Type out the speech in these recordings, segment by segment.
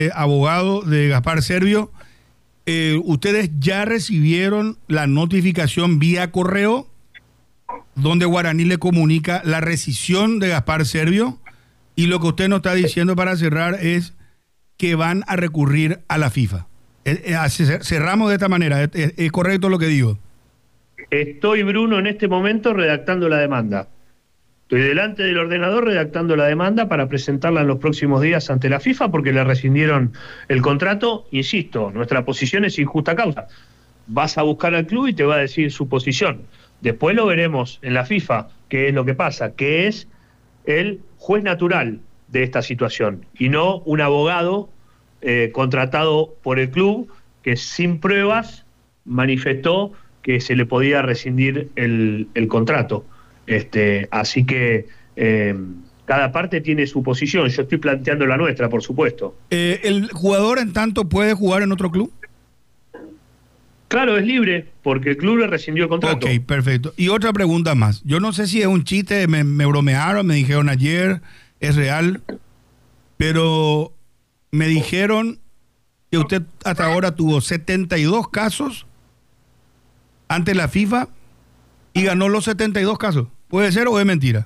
abogado de Gaspar Servio, ¿ustedes ya recibieron la notificación vía correo donde Guaraní le comunica la rescisión de Gaspar Servio? Y lo que usted nos está diciendo para cerrar es que van a recurrir a la FIFA. Cerramos de esta manera, ¿es correcto lo que digo? Estoy, Bruno, en este momento redactando la demanda. Estoy delante del ordenador redactando la demanda para presentarla en los próximos días ante la FIFA porque le rescindieron el contrato. Insisto, nuestra posición es sin justa causa. Vas a buscar al club y te va a decir su posición. Después lo veremos en la FIFA, qué es lo que pasa, que es el juez natural de esta situación y no un abogado contratado por el club que sin pruebas manifestó que se le podía rescindir el contrato. Así que cada parte tiene su posición. Yo estoy planteando la nuestra, por supuesto. ¿El jugador en tanto puede jugar en otro club? Claro, es libre, porque el club le rescindió el contrato. Ok, perfecto. Y otra pregunta más. Yo no sé si es un chiste, me bromearon, me dijeron ayer, es real, pero me dijeron que usted hasta ahora tuvo 72 casos ante la FIFA y ganó los 72 casos. ¿Puede ser o es mentira?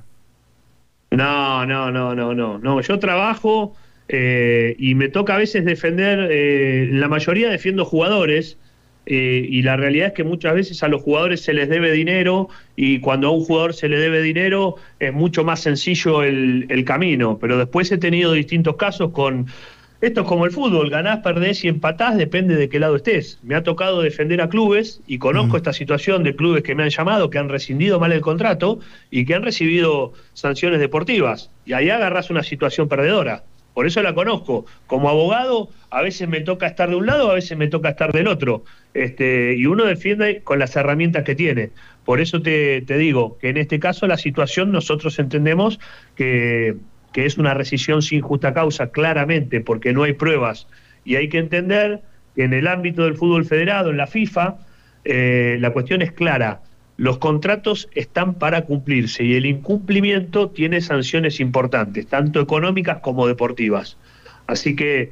No. Yo trabajo y me toca a veces defender, la mayoría defiendo jugadores, y la realidad es que muchas veces a los jugadores se les debe dinero y cuando a un jugador se le debe dinero es mucho más sencillo el camino, pero después he tenido distintos casos con... Esto es como el fútbol, ganás, perdés y empatás, depende de qué lado estés. Me ha tocado defender a clubes y conozco esta situación de clubes que me han llamado, que han rescindido mal el contrato y que han recibido sanciones deportivas. Y ahí agarrás una situación perdedora. Por eso la conozco. Como abogado, a veces me toca estar de un lado, a veces me toca estar del otro. Y uno defiende con las herramientas que tiene. Por eso te digo que en este caso la situación nosotros entendemos que es una rescisión sin justa causa, claramente, porque no hay pruebas. Y hay que entender que en el ámbito del fútbol federado, en la FIFA, la cuestión es clara. Los contratos están para cumplirse y el incumplimiento tiene sanciones importantes, tanto económicas como deportivas. Así que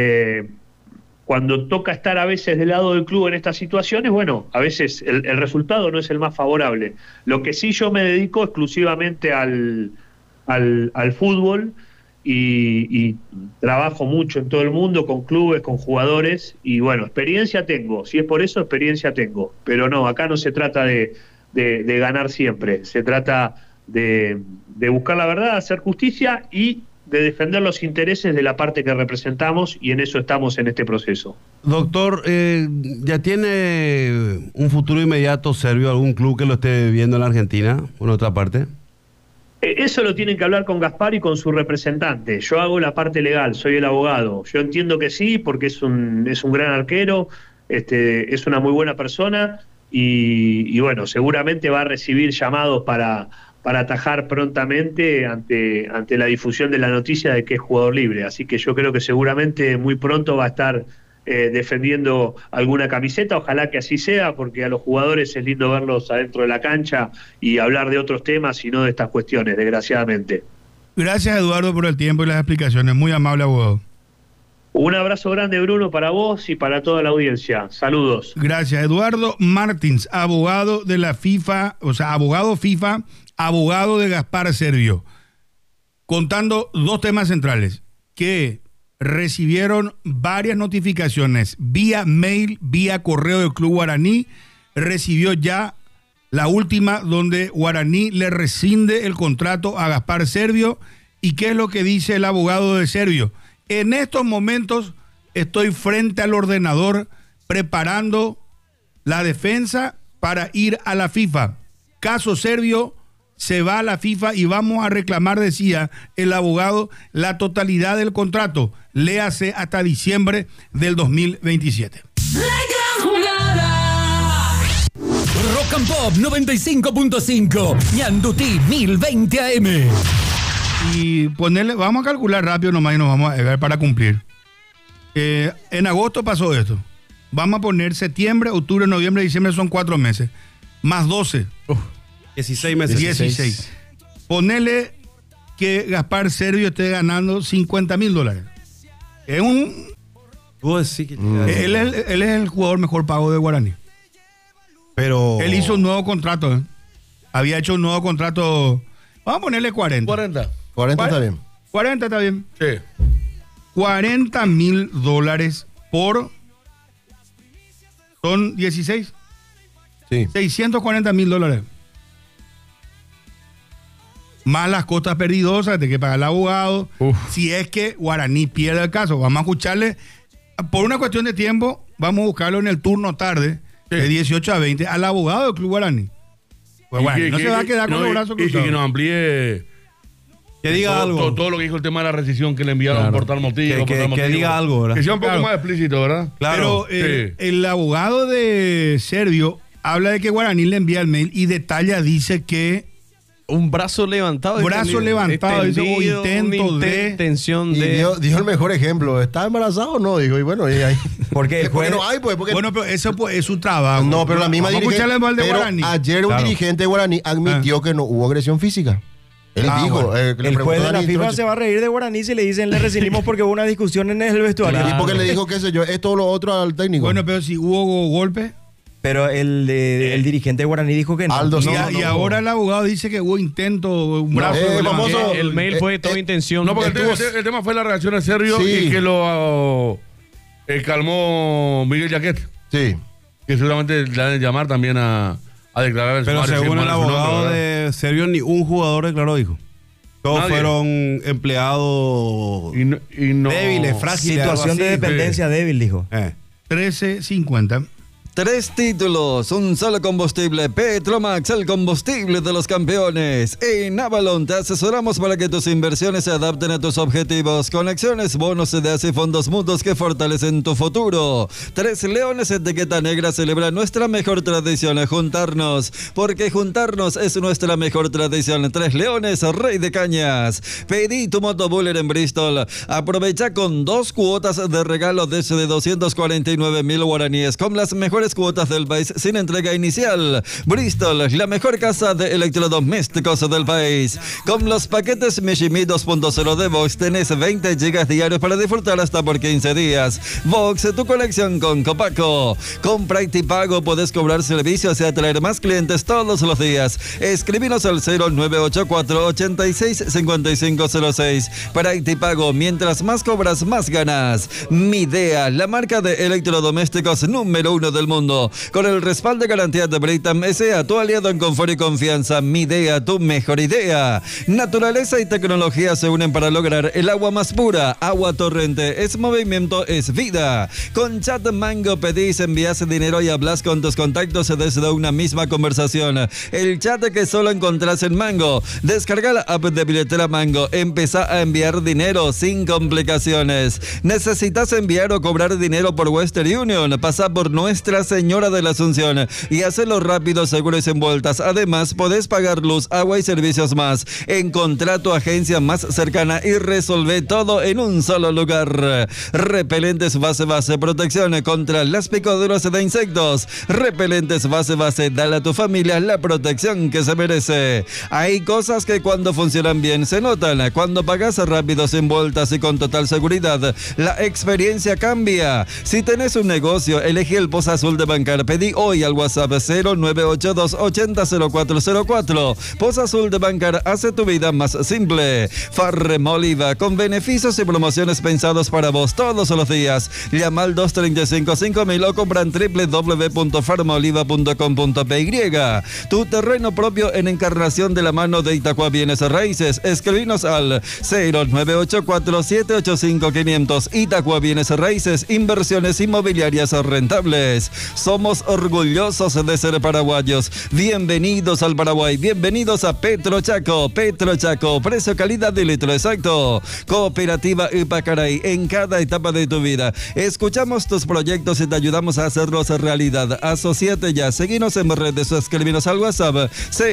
cuando toca estar a veces del lado del club en estas situaciones, bueno, a veces el resultado no es el más favorable. Lo que sí yo me dedico exclusivamente al fútbol y trabajo mucho en todo el mundo con clubes, con jugadores y bueno, experiencia tengo, si es por eso experiencia tengo, pero no, acá no se trata de ganar siempre, se trata de buscar la verdad, hacer justicia y de defender los intereses de la parte que representamos y en eso estamos en este proceso. Doctor, ¿ya tiene un futuro inmediato Servio algún club que lo esté viendo en la Argentina o en otra parte? Eso lo tienen que hablar con Gaspar y con su representante. Yo hago la parte legal, soy el abogado. Yo entiendo que sí, porque es un gran arquero, es una muy buena persona y bueno, seguramente va a recibir llamados para atajar prontamente ante la difusión de la noticia de que es jugador libre. Así que yo creo que seguramente muy pronto va a estar defendiendo alguna camiseta, ojalá que así sea, porque a los jugadores es lindo verlos adentro de la cancha y hablar de otros temas y no de estas cuestiones, desgraciadamente. Gracias, Eduardo, por el tiempo y las explicaciones, muy amable, abogado. Un abrazo grande, Bruno, para vos y para toda la audiencia. Saludos. Gracias. Eduardo Martins, abogado de la FIFA, o sea, abogado FIFA, abogado de Gaspar Servio, contando dos temas centrales, que recibieron varias notificaciones vía mail, vía correo del Club Guaraní, recibió ya la última donde Guaraní le rescinde el contrato a Gaspar Servio. ¿Y qué es lo que dice el abogado de Servio? En estos momentos estoy frente al ordenador preparando la defensa para ir a la FIFA. Caso Servio se va a la FIFA y vamos a reclamar, decía el abogado, la totalidad del contrato, léase hasta diciembre del 2027. Rock and Pop 95.5, Ñandutí 1020 AM. Y ponerle, vamos a calcular rápido nomás y nos vamos a llegar para cumplir. En agosto pasó esto. Vamos a poner septiembre, octubre, noviembre, diciembre, son 4 meses. Más 12. 16 meses. 16. Ponele que Gaspar Servio esté ganando $50,000. Es un... Él es el jugador mejor pago de Guaraní. Pero... Él hizo un nuevo contrato. Había hecho un nuevo contrato. Vamos a ponerle 40. 40 está bien. 40 está bien. Sí. $40,000 por... Son 16. Sí. $640,000. Más las costas perdidosas, de que pagar el abogado. Si es que Guaraní pierde el caso, vamos a escucharle. Por una cuestión de tiempo, vamos a buscarlo en el turno tarde, de 18 a 20, al abogado del Club Guaraní. Pues Guaraní no se va a quedar con los brazos cruzados. Y que nos amplíe. Que diga algo. Todo lo que dijo el tema de la rescisión que le enviaron por tal motivo. Que diga algo, ¿verdad? Que sea un poco más explícito, ¿verdad? Claro. Pero el abogado de Servio habla de que Guaraní le envía el mail y detalla, dice que un brazo levantado. Dice, o intento de... Intención y de... Dijo el mejor ejemplo. ¿Está embarazado o no? Dijo, y bueno, y ahí... Porque el juez... no hay, pues, porque... Bueno, pero eso pues, es su trabajo. No, pero la misma dirigente... Pero ayer un dirigente de Guaraní admitió que no hubo agresión física. Él dijo... Bueno. El juez de la FIFA se va a reír de Guaraní si le dicen le rescindimos porque hubo una discusión en el vestuario. Claro. Y porque le dijo, qué sé yo, esto o lo otro al técnico. Bueno, pero si hubo golpe... Pero el dirigente de Guaraní dijo que no. Aldo, y ahora el abogado dice que hubo intento, un brazo. El mail fue toda intención. No, porque el tema fue la reacción de Sergio y que lo calmó Miguel Jaquet. Sí. Que seguramente le van a llamar también a declarar el Pero sumario, según el abogado de Sergio, ni un jugador declaró, dijo. Todos fueron empleados débiles, frágiles. Situación de dependencia débil, dijo. 13.50. 3 títulos, un solo combustible, Petromax, el combustible de los campeones. En Avalon te asesoramos para que tus inversiones se adapten a tus objetivos. Conexiones, bonos, ideas y fondos mutuos que fortalecen tu futuro. 3 Leones Etiqueta Negra celebra nuestra mejor tradición, juntarnos, porque juntarnos es nuestra mejor tradición. 3 Leones, Rey de Cañas. Pedí tu motobuller en Bristol. Aprovecha con 2 cuotas de regalo desde 249,000 guaraníes con las mejores cuotas del país sin entrega inicial. Bristol, la mejor casa de electrodomésticos del país. Con los paquetes Mishimi 2.0 de Vox tenés 20 gigas diarios para disfrutar hasta por 15 días. Vox, tu conexión con Copaco. Con Practipago podés cobrar servicios y atraer más clientes todos los días. Escribinos al 0984-865506. Practipago, mientras más cobras, más ganas. Midea, la marca de electrodomésticos número 1 del mundo. Con el respaldo de garantía de Britam S.A., tu aliado en confort y confianza. Midea, tu mejor idea. Naturaleza y tecnología se unen para lograr el agua más pura. Agua Torrente, es movimiento, es vida. Con Chat Mango pedís, envías dinero y hablas con tus contactos desde una misma conversación. El chat que solo encontrás en Mango. Descarga la app de billetera Mango. Empezá a enviar dinero sin complicaciones. ¿Necesitas enviar o cobrar dinero por Western Union? Pasa por Nuestra Señora de la Asunción y hacerlo rápido, seguro y sin vueltas. Además, podés pagar luz, agua y servicios más. Encontrá tu agencia más cercana y resolvé todo en un solo lugar. Repelentes base, protección contra las picaduras de insectos. Repelentes base, dale a tu familia la protección que se merece. Hay cosas que cuando funcionan bien se notan. Cuando pagas rápido, sin vueltas y con total seguridad, la experiencia cambia. Si tenés un negocio, elegí el Poza Azul de Bancar. Pedí hoy al WhatsApp 0982800404. Poza Azul de Bancar hace tu vida más simple. Farrem Oliva, con beneficios y promociones pensados para vos todos los días. Llama al 235-5000 o compra en www.farmoliva.com.py. Tu terreno propio en Encarnación de la mano de Itacua Bienes Raíces. Escribinos al 0984-785-500. Itacua Bienes Raíces, inversiones inmobiliarias rentables. Somos orgullosos de ser paraguayos. Bienvenidos al Paraguay, bienvenidos a Petro Chaco. Petro Chaco, precio, calidad de litro exacto. Cooperativa Ipacaray, en cada etapa de tu vida. Escuchamos tus proyectos y te ayudamos a hacerlos realidad. Asociate ya, seguinos en redes o escribinos al WhatsApp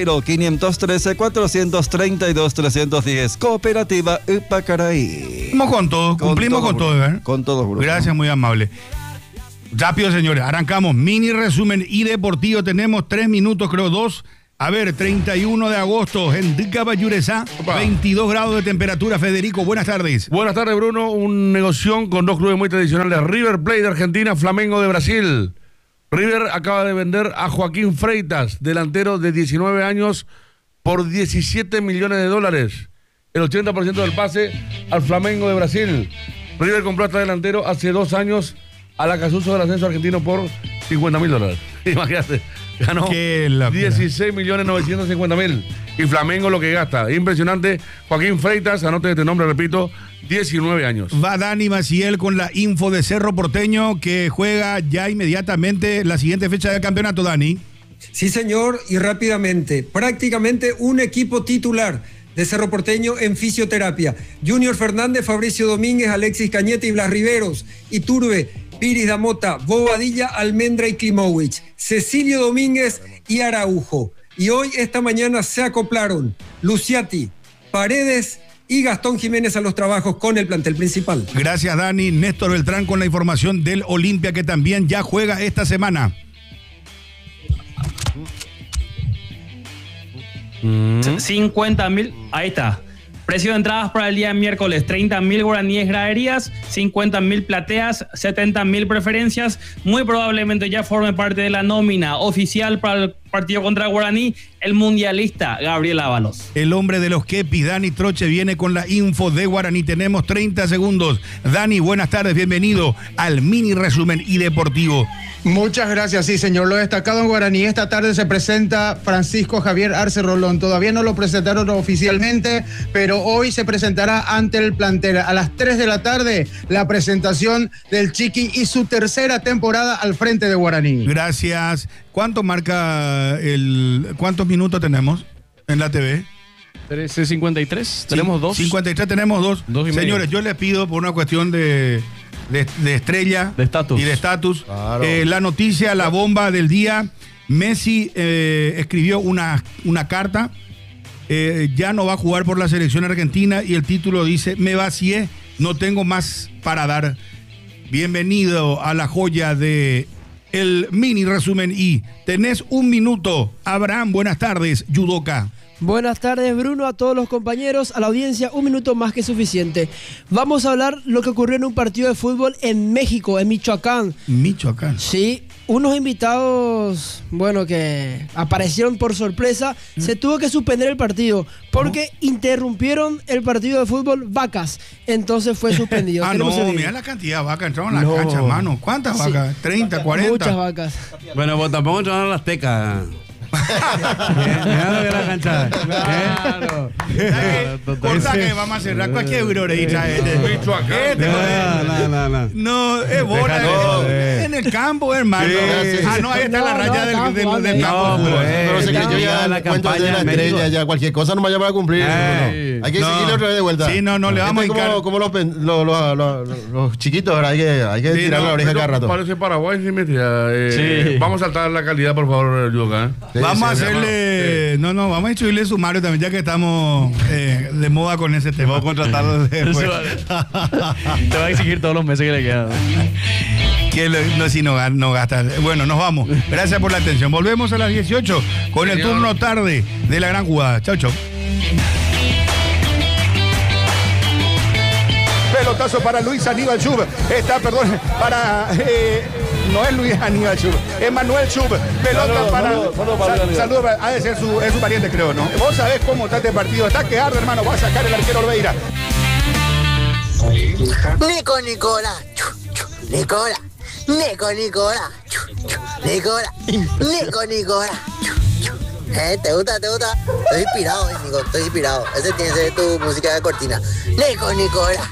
0532-332-310. Cooperativa Ipacaray. Cumplimos con todo, ¿verdad? Con todo, bro. Gracias, muy amable. Rápido, señores, arrancamos. Mini resumen y deportivo. Tenemos 3 minutos, creo, 2 A ver, 31 de agosto en Cabayuresá, 22 grados de temperatura. Federico, buenas tardes. Buenas tardes, Bruno. Un negocio con dos clubes muy tradicionales. River Plate de Argentina, Flamengo de Brasil. River acaba de vender a Joaquín Freitas, delantero de 19 años, por 17 millones de dólares. El 80% del pase al Flamengo de Brasil. River compró a este delantero hace 2 años a la Casuso del ascenso argentino por 50 mil dólares. Imagínate, ganó 16.950.000. Y Flamengo lo que gasta. Impresionante. Joaquín Freitas, anote este nombre, repito, 19 años. Va Dani Maciel con la info de Cerro Porteño, que juega ya inmediatamente la siguiente fecha del campeonato, Dani. Sí, señor, y rápidamente. Prácticamente un equipo titular de Cerro Porteño en fisioterapia. Junior Fernández, Fabricio Domínguez, Alexis Cañete y Blas Riveros. Iturbe, Piris Damota, Bobadilla, Almendra y Klimowicz. Cecilio Domínguez y Araujo. Y hoy, esta mañana, se acoplaron Luciati, Paredes y Gastón Jiménez a los trabajos con el plantel principal. Gracias, Dani. Néstor Beltrán con la información del Olimpia, que también ya juega esta semana. 50.000, ahí está. Precio de entradas para el día de miércoles: 30.000 guaraníes graderías, 50.000 plateas, 70.000 preferencias. Muy probablemente ya forme parte de la nómina oficial para el partido contra Guaraní el mundialista Gabriel Ábalos. El hombre de los kepis, Dani Troche, viene con la info de Guaraní. Tenemos 30 segundos. Dani, buenas tardes, bienvenido al mini resumen y deportivo. Muchas gracias, sí, señor. Lo destacado en Guaraní, esta tarde se presenta Francisco Javier Arce Rolón. Todavía no lo presentaron oficialmente, pero hoy se presentará ante el plantel. A las 3 de la tarde, la presentación del Chiqui y su tercera temporada al frente de Guaraní. Gracias. ¿Cuántos minutos tenemos en la TV? 13:53, tenemos 2. 53 tenemos 2. Señores, yo les pido por una cuestión de estrella de estatus. Y de estatus. Claro. La noticia, la bomba del día. Messi escribió una carta. Ya no va a jugar por la selección argentina y el título dice: me vacié, no tengo más para dar. Bienvenido a la joya de el mini resumen y tenés un minuto. Abraham, buenas tardes, Yudoka. Buenas tardes, Bruno, a todos los compañeros, a la audiencia, un minuto más que suficiente. Vamos a hablar lo que ocurrió en un partido de fútbol en México, en Michoacán. Michoacán. Sí, unos invitados, bueno, que aparecieron por sorpresa, se tuvo que suspender el partido porque interrumpieron el partido de fútbol vacas, entonces fue suspendido. Mira la cantidad de vacas, entraron a la cancha, hermano. ¿Cuántas vacas? 30, 40. Muchas vacas. Bueno, pues tampoco entraron a las tecas. Mira lo que la cancha. Claro. Corta que vamos a cerrar cualquier broreita. No, es bola. En el campo, hermano. No, ahí está la raya del campo. Pero se creyó ya la campaña de la estrella, ya cualquier cosa no vaya para cumplir. Hay que exigirle otra vez de vuelta. Sí, no le vamos a hincar. Como los chiquitos, ahora hay que tirar la oreja cada rato. Parece Paraguay, vamos a saltar la calidad, por favor, Yudoka. Vamos a hacerle... vamos a instruirle sumario también, ya que estamos de moda con ese tema. Vamos a contratarlo después. Te va a exigir todos los meses que le quedan. Si no gasta. Bueno, nos vamos. Gracias por la atención. Volvemos a las 18 con el turno tarde de la gran jugada. Chau, chau. Pelotazo para Luis Aníbal Schub. No es Luis Aníbal Schub, es Manuel Schub. Pelota saludos, ha de ser es su pariente, creo, ¿no? Vos sabés cómo está este partido. Está que arde, hermano. Va a sacar el arquero Olveira. Nicola. ¿Te gusta? Estoy inspirado, Nico, estoy inspirado. Ese tiene que ser tu música de cortina. Nicola.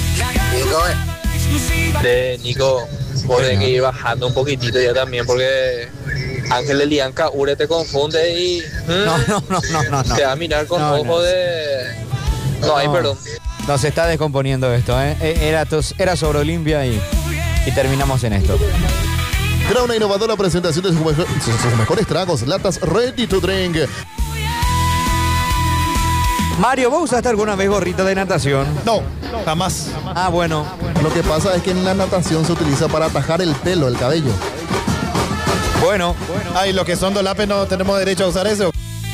Nico, podés que ir bajando un poquitito ya también, porque Ángel Elianca Ure te confunde y No. te va a mirar con ojos de... No, hay perdón. No, se está descomponiendo esto, ¿eh? Era sobre Olimpia y terminamos en esto. Era una innovadora presentación de sus mejores tragos, latas ready to drink. Mario, ¿vos usaste alguna vez gorrito de natación? No, jamás. Ah, bueno. Lo que pasa es que en la natación se utiliza para atajar el pelo, el cabello. Bueno. Ay, los que son dolapes no tenemos derecho a usar eso.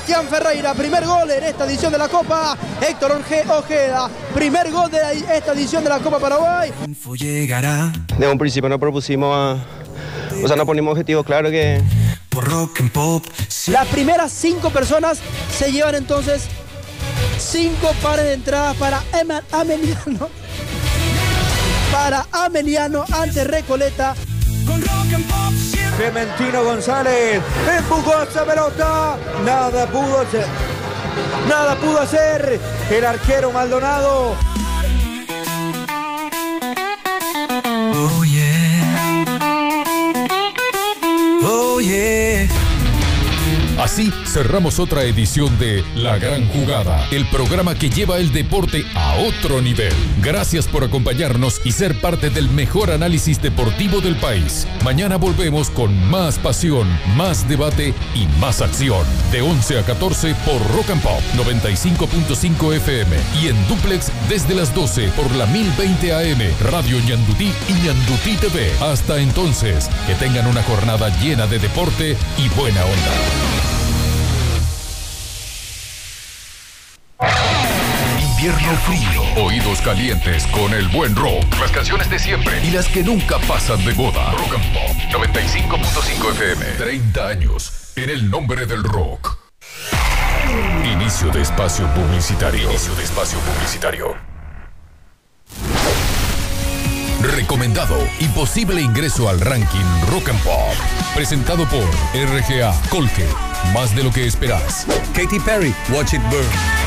Sebastián Ferreira, primer gol en esta edición de la Copa. Héctor Ojeda, primer gol de esta edición de la Copa Paraguay. De un principio nos propusimos nos ponimos objetivos claros que... Las primeras 5 personas se llevan entonces 5 pares de entradas para Ameliano. Para Ameliano ante Recoleta. Clementino González empujó esa pelota, nada pudo hacer el arquero Maldonado. Oh yeah, oh yeah. Así cerramos otra edición de La Gran Jugada, el programa que lleva el deporte a otro nivel. Gracias por acompañarnos y ser parte del mejor análisis deportivo del país. Mañana volvemos con más pasión, más debate y más acción. De 11 a 14 por Rock and Pop 95.5 FM y en duplex desde las 12 por la 1020 AM, Radio Ñandutí y Ñandutí TV. Hasta entonces, que tengan una jornada llena de deporte y buena onda. Invierno frío, oídos calientes con el buen rock, las canciones de siempre y las que nunca pasan de moda. Rock and Pop 95.5 FM, 30 años en el nombre del rock. Inicio de espacio publicitario. Recomendado y posible ingreso al ranking Rock and Pop. Presentado por RGA, Colgate, más de lo que esperás. Katy Perry, Watch It Burn.